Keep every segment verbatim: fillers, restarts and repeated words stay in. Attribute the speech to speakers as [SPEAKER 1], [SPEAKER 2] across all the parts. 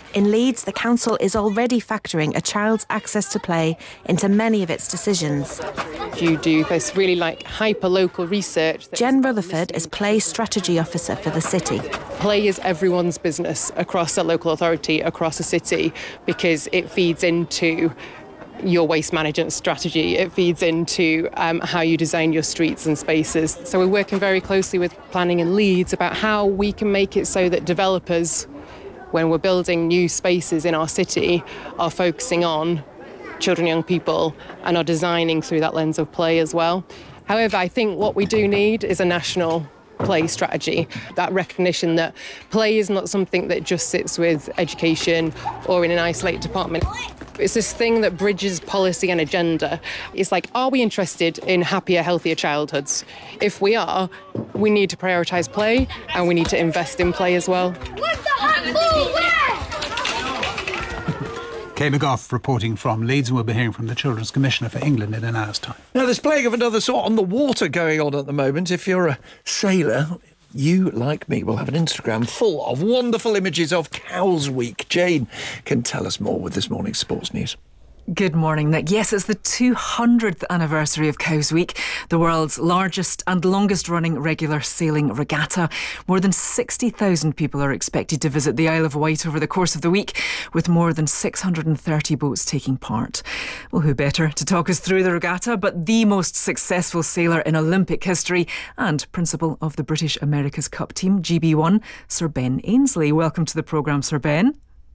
[SPEAKER 1] In Leeds, the council is already factoring a child's access to play into many of its decisions.
[SPEAKER 2] You do this really like hyper-local research.
[SPEAKER 1] Jen Rutherford is Play Strategy Officer for the city.
[SPEAKER 2] Play is everyone's business across a local authority, across a city, because it feeds into your waste management strategy. It feeds into um, how you design your streets and spaces. So we're working very closely with planning in Leeds about how we can make it so that developers, when we're building new spaces in our city, are focusing on children, young people, and are designing through that lens of play as well. However, I think what we do need is a national play strategy, that recognition that play is not something that just sits with education or in an isolated department. It's this thing that bridges policy and agenda. It's like, are we interested in happier, healthier childhoods? If we are, we need to prioritise play and we need to invest in play as well.
[SPEAKER 3] Kay McGough reporting from Leeds, and we'll be hearing from the Children's Commissioner for England in an hour's time.
[SPEAKER 4] Now, there's plague of another sort on the water going on at the moment. If you're a sailor, you, like me, will have an Instagram full of wonderful images of Cowes Week. Jane can tell us more with this morning's sports news.
[SPEAKER 5] Good morning, Nick. Yes, it's the two hundredth anniversary of Cowes Week, the world's largest and longest-running regular sailing regatta. More than sixty thousand people are expected to visit the Isle of Wight over the course of the week, with more than six hundred thirty boats taking part. Well, who better to talk us through the regatta but the most successful sailor in Olympic history and principal of the British America's Cup team, G B one, Sir Ben Ainslie. Welcome to the programme, Sir Ben.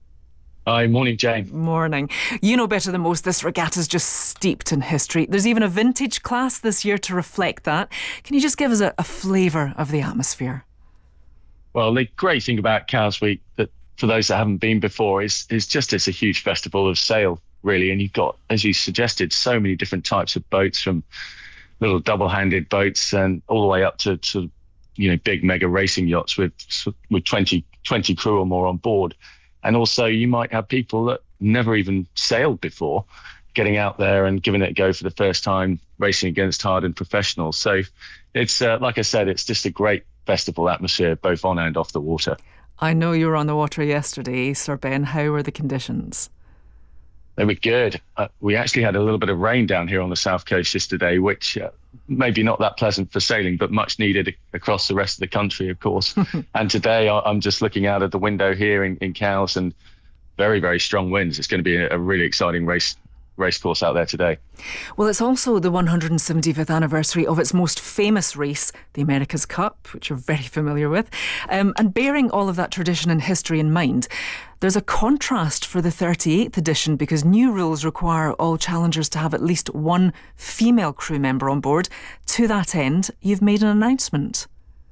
[SPEAKER 6] Hi, morning, Jane.
[SPEAKER 5] Morning. You know better than most, this regatta's just steeped in history. There's even a vintage class this year to reflect that. Can you just give us a, a flavour of the atmosphere?
[SPEAKER 6] Well, the great thing about Cowes Week, that for those that haven't been before, is is just it's a huge festival of sail, really. And you've got, as you suggested, so many different types of boats, from little double-handed boats and all the way up to, to you know, big mega racing yachts with with twenty, twenty crew or more on board. And also you might have people that never even sailed before getting out there and giving it a go for the first time, racing against hardened professionals. So it's, uh, like I said, it's just a great festival atmosphere, both on and off the water.
[SPEAKER 5] I know you were on the water yesterday, Sir Ben. How were the conditions?
[SPEAKER 6] They were good. Uh, we actually had a little bit of rain down here on the south coast yesterday, which uh, maybe not that pleasant for sailing, but much needed across the rest of the country, of course. And today I'm just looking out of the window here in, in Cowes, and very, very strong winds. It's going to be a, a really exciting race race course out there today.
[SPEAKER 5] Well, it's also the one hundred seventy-fifth anniversary of its most famous race, the America's Cup, which you're very familiar with. Um, and bearing all of that tradition and history in mind, there's a contrast for the thirty-eighth edition, because new rules require all challengers to have at least one female crew member on board. To that end, you've made an announcement.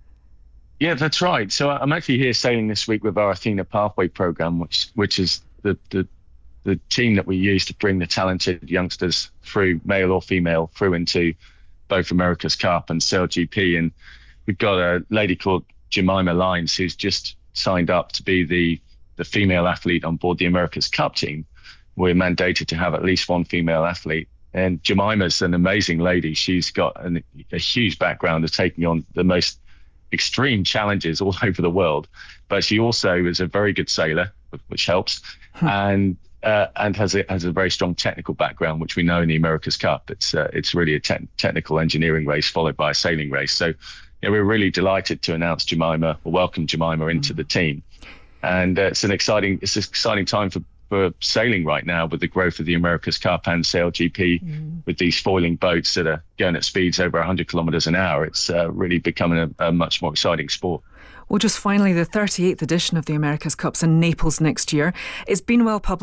[SPEAKER 6] Yeah, that's right. So I'm actually here sailing this week with our Athena Pathway programme, which which is the, the the team that we use to bring the talented youngsters through, male or female, through into both America's Cup and Sail G P. And we've got a lady called Jemima Lines who's just signed up to be the, the female athlete on board the America's Cup team. We're mandated to have at least one female athlete. And Jemima's an amazing lady. She's got an, a huge background of taking on the most extreme challenges all over the world. But she also is a very good sailor, which helps. Hmm. And Uh, and has a has a very strong technical background, which we know in the America's Cup. It's uh, it's really a te- technical engineering race followed by a sailing race. So yeah, we're really delighted to announce Jemima, or welcome Jemima into mm. the team. And uh, it's an exciting it's an exciting time for, for sailing right now, with the growth of the America's Cup and Sail G P, mm. with these foiling boats that are going at speeds over one hundred kilometres an hour. It's uh, really becoming a, a much more exciting sport.
[SPEAKER 5] Well, just finally, the thirty-eighth edition of the America's Cup's in Naples next year. It's been well publicised.